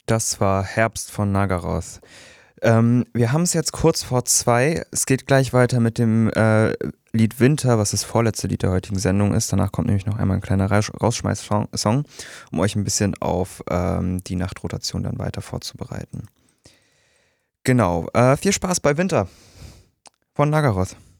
Das war Herbst von Nagaroth. Wir haben es jetzt kurz vor 2. Es geht gleich weiter mit dem Lied Winter, was das vorletzte Lied der heutigen Sendung ist. Danach kommt nämlich noch einmal ein kleiner Rausschmeiß-Song, um euch ein bisschen auf die Nachtrotation dann weiter vorzubereiten. Genau, viel Spaß bei Winter von Nagaroth.